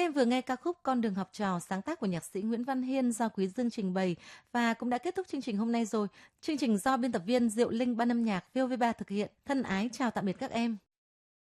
Các em vừa nghe ca khúc Con đường học trò sáng tác của nhạc sĩ Nguyễn Văn Hiên do Quý Dương trình bày và cũng đã kết thúc chương trình hôm nay rồi. Chương trình do biên tập viên Diệu Linh Ban âm nhạc VOV3 thực hiện. Thân ái chào tạm biệt các em.